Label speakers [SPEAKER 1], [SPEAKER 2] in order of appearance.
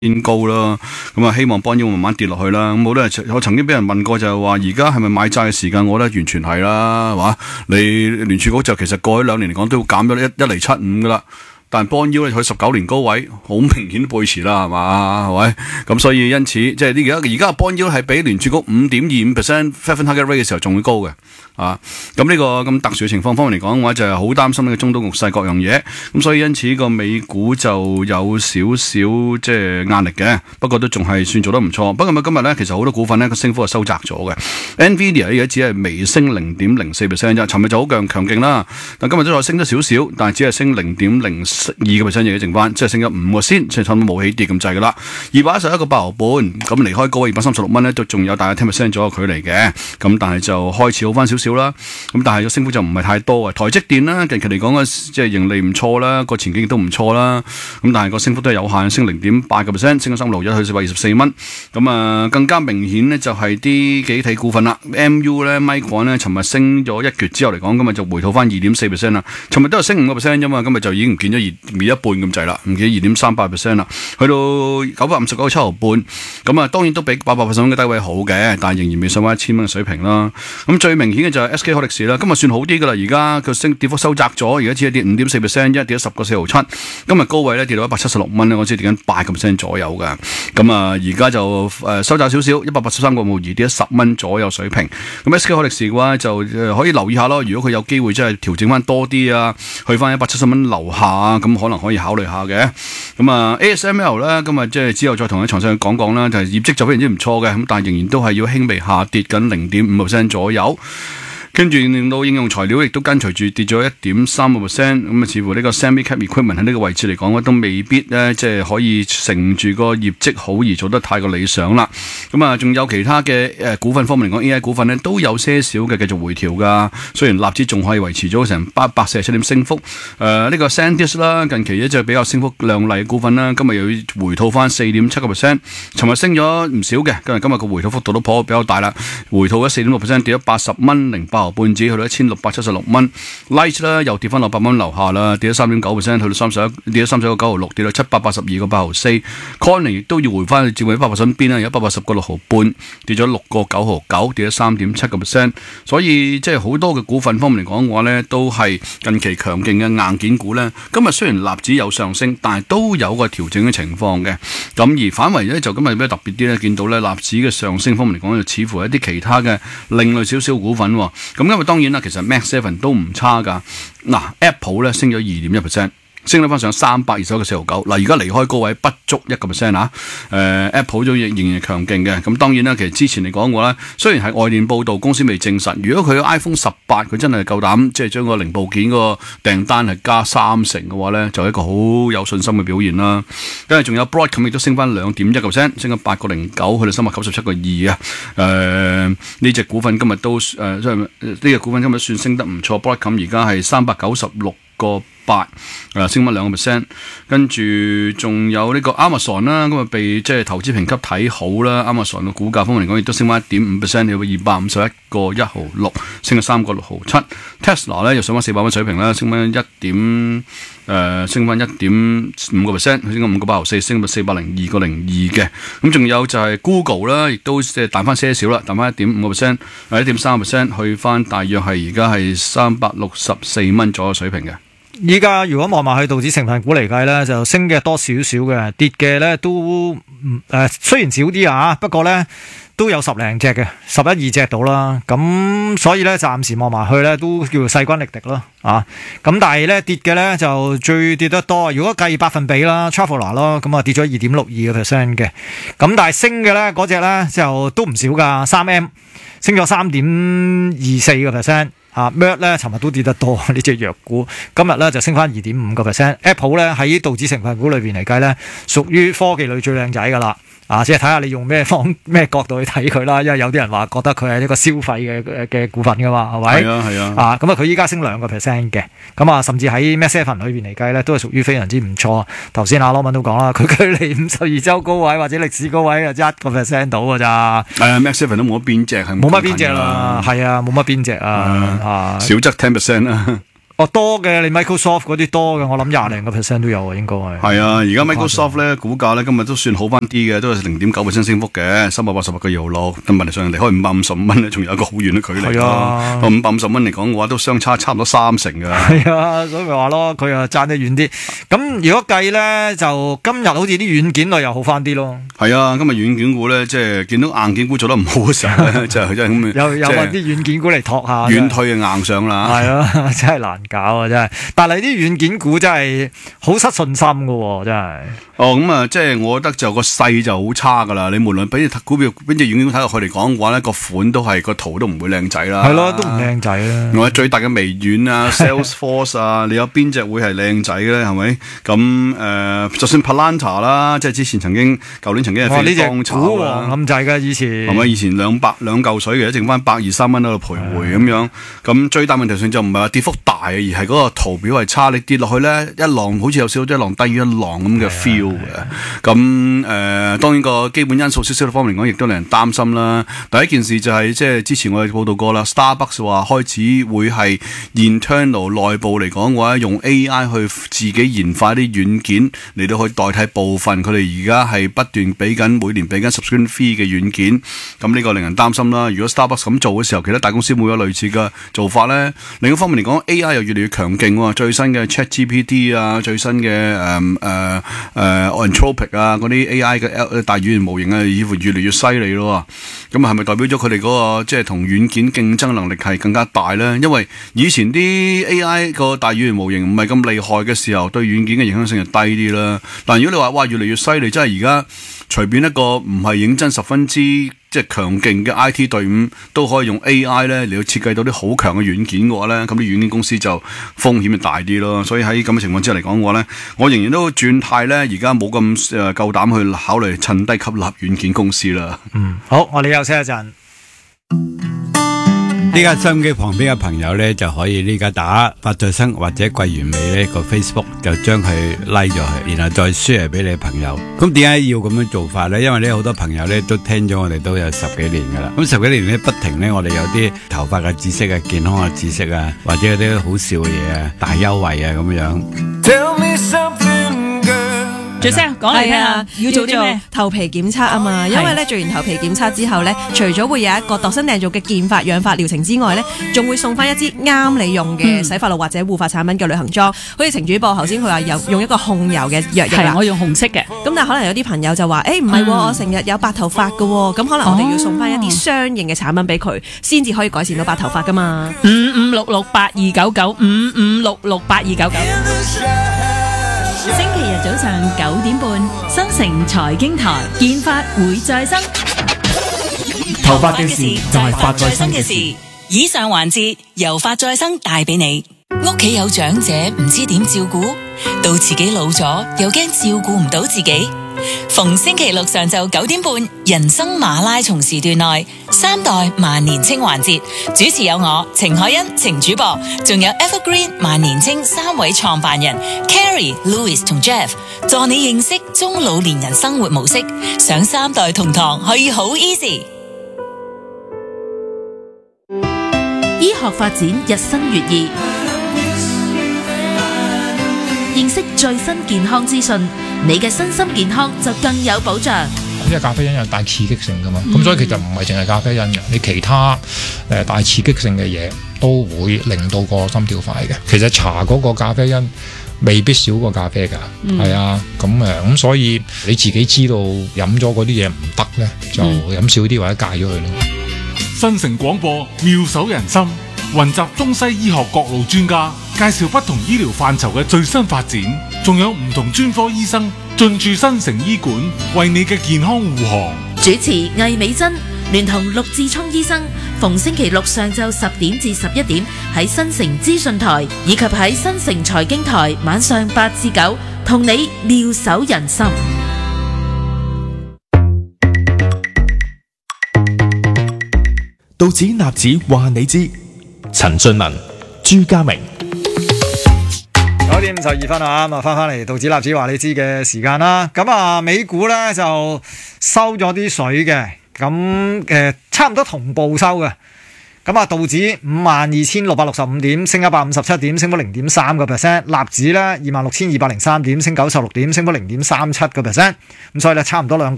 [SPEAKER 1] 偏高啦，咁啊希望幫腰慢慢跌落去啦。咁我曾經俾人問過就係話，而家係咪買債嘅時間？我覺得完全係啦，係嘛？你聯儲局就其實過去2年嚟講都減咗一厘75噶啦。但係邦腰咧，佢19年高位，好明顯背馳啦，係嘛？係咪？咁所以因此，即係而家邦腰係比聯儲局5.25% Fed Fund Target Rate 嘅時候仲會高嘅，啊！咁呢個咁特殊嘅情況方面嚟講嘅話，就係好擔心呢個中東局勢各樣嘢。咁所以因此個美股就有少少即係壓力嘅，不過都仲係算做得唔錯。不過今日咧，其實好多股份咧個升幅係收窄咗嘅。Nvidia 而家只係微升0.04% 啫，尋日就好強勁啦。但今日都再升咗少少，但係只係升0.02%嘢剩翻，即係升咗5個先，即係差唔多冇起跌咁滯噶啦。211個8毫半，咁離開高位236蚊咧，都仲有大概10% 左右距離嘅。咁但係就開始好翻少少啦。咁但係個升幅就唔係太多啊。台積電啦，近期嚟講即係盈利唔錯啦，個前景亦都唔錯啦。咁但係個升幅都係有限，升0.8%，升咗3.61去424蚊。咁啊，更加明顯呢就係啲幾體股份啦。MU 咧，Micron 咧，尋日升咗一橛之後嚟講，今日就回吐翻2.4%啦。尋日都係升5%啫嘛，今日就已經唔見咗一半咁滯啦，唔記得2.38%啦，去到959個7毫半，咁啊當然都比880蚊嘅低位好嘅，但係仍然未上翻1000蚊嘅水平啦。咁最明顯嘅就係 SK 海力士啦，今日算好啲噶啦，而家佢跌幅收窄咗，而家只係跌5.4%，跌咗10個4毫7，今日高位咧跌到176蚊咧，我知跌緊8% 左右嘅，咁啊而家就收窄少少，183個5毫2，跌咗10蚊左右水平。咁 SK 海力士嘅話就可以留意下咯，如果佢有機會真係調整翻多啲啊，去翻170蚊樓下啊，咁可能可以考慮下嘅。咁啊 ASML 咧，今日即係之後再同你詳細講啦，就係業績就非常之唔錯嘅，咁但係仍然都係要輕微下跌緊0.5% 左右。跟住令到應用材料亦都跟隨住跌咗1.3%，咁啊似乎呢個 semi-cap equipment 喺呢個位置嚟講都未必咧，即係可以乘住個業績好而做得太過理想啦。咁啊，仲有其他嘅股份方面嚟講 ，AI 股份咧都有些少嘅繼續回調噶。雖然納指仲可以維持咗成847點升幅，呢個 SanDisk 啦，近期一隻比較升幅亮麗嘅股份啦，今日又要回吐翻4.7%，尋日升咗唔少嘅，今日個回吐幅度都比較大啦，回吐咗4.6%，跌咗80蚊08毫半子，去到1676蚊。Light 啦，又跌翻落8蚊樓下啦，跌咗3.9%，去到31，跌咗31個9毫6，跌到782個8毫4。Corning 亦都要回翻去接近180蚊邊啦，有180個6毫半，跌咗6個9毫9，跌咗3.7%。所以即係好多嘅股份方面嚟講嘅話咧，都係近期強勁嘅硬件股咧。今日雖然納指有上升，但係都有個調整嘅情況嘅。咁而反為咧，就今日比較特別啲咧，見到咧納指嘅上升方面嚟講，就似乎係一啲其他嘅另類少少股份。咁因為當然啦，其實 Mac 7都唔差㗎。嗱 ，Apple 咧升咗2.1%，升咗翻上321個4毫9。嗱，而家離開高位不足1% 啊。Apple 都仍然強勁嘅。咁當然啦，其實之前嚟講嘅話咧，雖然係外電報道，公司未證實。如果佢 iPhone 18佢真係夠膽即係將個零部件個訂單係加30%嘅話咧，就係一個好有信心嘅表現啦。跟住仲有 Broadcom 亦都升翻2.1%，升咗8個09，去到397個2啊。呢隻股份今日都即係呢隻股份今日算升得唔錯。Broadcom 而家係396個8，升翻2%，跟住仲有呢個 Amazon 啦，咁啊被即係投資評級睇好啦。Amazon 嘅股價方面嚟講，亦都升翻1.5%，去到251個1毫6，升咗3個6毫7。Tesla 咧又上翻400蚊水平啦，升翻1.5%，升咗5%，升咗5個8毫4，升到402個02嘅。咁仲有就係 Google 啦，亦都即係彈翻些少啦，彈翻1.5%， 1.3%，去翻大約係而家係364蚊左右水平嘅。
[SPEAKER 2] 依家如果望埋去道指成分股嚟計咧，就升嘅多少少嘅，跌嘅咧都雖然少啲啊，不過咧都有10零隻嘅，11、12隻到啦。咁所以咧暫時望埋去咧都叫做勢均力敵咯啊。咁但係咧跌嘅咧就最跌得多，如果計百分比啦 Traveler 咯，咁啊跌咗2.62% 嘅。咁但係升嘅咧嗰隻咧就都唔少噶，3M 升咗3.24%。Merck 咧，尋日都跌得多呢隻藥股，今日咧就升翻2.5%。Apple 咧喺道指成分股裏邊嚟計咧，屬於科技類最靚仔噶啦。即係睇下你用咩角度去睇佢啦，因為有啲人話覺得佢係一個消費嘅股份噶嘛，係咪？係啊。咁啊，佢依家升2%嘅，咁啊，甚至喺 Mac 7裏邊嚟計咧，都係屬於非常之唔錯。頭先阿羅文都講啦，佢距離52周高位或者歷史高位啊1% 到㗎咋。
[SPEAKER 1] Mac 7都冇乜邊隻係冇
[SPEAKER 2] 乜邊隻啦，係啊，冇乜邊隻啊。
[SPEAKER 1] 少則10%啦。
[SPEAKER 2] 多嘅，你 Microsoft 嗰啲多嘅，我諗20%都有啊，應該係。
[SPEAKER 1] 係啊，而家 Microsoft 咧股價咧今日都算好翻啲嘅，都係0.9%升幅嘅，388個2毫6。但問題上離開555蚊咧，仲有一個好遠嘅距離。
[SPEAKER 2] 係啊
[SPEAKER 1] ，550蚊嚟講嘅話，都相差差唔多30%㗎。
[SPEAKER 2] 係啊，所以咪話咯，佢又爭得遠啲。咁如果計咧，就今日好似啲軟件類又好翻啲咯。
[SPEAKER 1] 係啊，今日軟件股咧，即係見到硬件股做得唔好嘅時候咧，真係咁
[SPEAKER 2] 又揾啲軟件股嚟托下。
[SPEAKER 1] 軟退嘅硬上啦。
[SPEAKER 2] 係啊，真係難搞啊，真係。但係啲軟件股真係好失信心㗎喎，真係。
[SPEAKER 1] 哦，咁啊，即係我覺得就個勢就好差噶啦。你無論俾隻股票邊隻軟件睇落去嚟講嘅話咧，個款都係個圖都唔會靚仔啦。
[SPEAKER 2] 係咯，都唔靚仔啦。
[SPEAKER 1] 我最大嘅微軟啊，Salesforce 啊，你有邊隻會係靚仔咧？係咪？咁就算 Palantir 啦，即係之前舊年曾經係飛光炒
[SPEAKER 2] 股王咁滯嘅以前。
[SPEAKER 1] 係咪？以前兩嚿水嘅，剩翻123蚊喺度徘徊咁樣。咁最大問題上就唔係話跌幅大，而係嗰個圖表係差。你跌落去咧，一浪好似有少少一浪低於一浪咁嘅 feel。咁當然個基本因素少少方面嚟講，亦都令人擔心啦。第一件事就係即係之前我哋報道過啦 ，Starbucks 話開始會係 internal 內部嚟講嘅話，用 AI 去自己研發啲軟件嚟到去代替部分佢哋而家係不斷每年俾緊 subscription fee 嘅軟件。咁呢個令人擔心啦。如果 Starbucks 咁做嘅時候，其他大公司會有類似嘅做法咧。另一方面嚟講 ，AI 又越嚟越強勁喎。最新嘅 ChatGPT 啊，最新嘅Anthropic 啊，嗰啲 AI 嘅大語言模型啊，似乎越嚟越犀利咯。咁係咪代表咗佢哋嗰個即係同軟件競爭能力係更加大咧？因為以前啲 AI 個大語言模型唔係咁厲害嘅時候，對軟件嘅影響性就低啲啦。但如果你話哇越嚟越犀利，真係而家隨便一個唔係認真十分之即係強勁嘅 IT 隊伍都可以用 AI 咧嚟到設計到啲好強嘅軟件嘅話咧，咁啲軟件公司就風險就大啲咯。所以喺咁嘅情況之下嚟講嘅話咧，我仍然都轉態咧，而家冇咁夠膽去考慮趁低吸納軟件公司啦。
[SPEAKER 2] 好，我哋休息一陣。
[SPEAKER 3] 呢家收音機旁邊嘅朋友咧，就可以呢家打發在生或者桂綸鎂呢個 Facebook 就將佢 like 咗佢，然後再 share 俾你嘅朋友。咁點解要咁樣做法咧？因為咧好多朋友咧都聽咗我哋都有10幾年噶啦。咁10幾年咧不停咧，我哋有啲頭髮嘅知識啊、健康嘅知識啊，或者有啲好笑嘅嘢啊、大優惠啊咁樣。Tell me something, girl.
[SPEAKER 4] 最聲講嚟聽下，要做啲咩？
[SPEAKER 5] 頭皮檢測啊嘛，因為咧做完頭皮檢測之後咧，除咗會有一個度身訂造嘅健髮養髮療程之外咧，仲會送翻一支啱你用嘅洗髮露或者護髮產品嘅旅行裝。好似程主播頭先佢話用一個控油嘅藥液啦，
[SPEAKER 4] 我用紅色嘅。
[SPEAKER 5] 咁但係可能有啲朋友就話，唔係，我成日有白頭髮㗎喎，咁可能我哋要送翻一啲相應嘅產品俾佢，先至可以改善到白頭髮噶嘛。
[SPEAKER 4] 5566829955668299。星期日早上9點半，新城財經台，健髮會再生。
[SPEAKER 6] 頭髮嘅事就係髮再生嘅事。
[SPEAKER 7] 以上環節由髮再生帶俾你。屋企有長者唔知點照顧，到自己老咗又驚照顧唔到自己。逢星期六上晝9點半，人生馬拉松時段內3代萬年青環節，主持有我程海欣、程主播，仲有 Evergreen 萬年青3位創辦人 Carrie、Louis 同 Jeff， 助你認識中老年人生活模式。上3代同堂可以好 easy。
[SPEAKER 6] 醫學發展日新月異，認識最新健康資訊，你嘅身心健康就更有保障。
[SPEAKER 8] 因為咖啡因有大刺激性噶嘛，咁所以其實唔係淨係咖啡因嘅，你其他大刺激性嘅嘢都會令到個心跳快嘅。其實茶嗰個咖啡因未必少過咖啡㗎，係啊，咁所以你自己知道飲咗嗰啲嘢唔得咧，就飲少啲或者戒咗佢咯。
[SPEAKER 9] 新城廣播妙手仁心，雲集中西醫學各路專家，介紹不同醫療範疇嘅最新發展，仲有唔同專科醫生進駐新城醫館，為你嘅健康護航。
[SPEAKER 6] 主持魏美珍聯同陸志聰醫生，逢星期六上晝10點至11點喺新城資訊台，以及喺新城財經台晚上8至9，同你妙手仁心。
[SPEAKER 10] 道指納指話你知，陳俊文、朱家明。
[SPEAKER 2] 9點52分啊，咁啊翻嚟道指納指話你知嘅時間啦。咁啊，美股咧就收咗啲水嘅，咁差唔多同步收嘅。 咁啊，道指52,665點，升157點，升幅0.3%。納指咧26,203點，升96點，升幅0.37%。咁所以咧，差唔多兩